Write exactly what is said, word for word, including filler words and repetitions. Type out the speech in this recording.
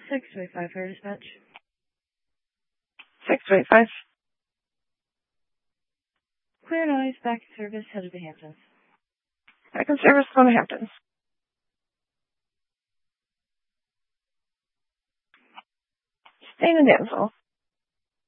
six two eight five, Fire Dispatch. six two eight five. Clear noise, back in service, headed to Hamptons. Back in service, going to Hamptons. Staying in Danville.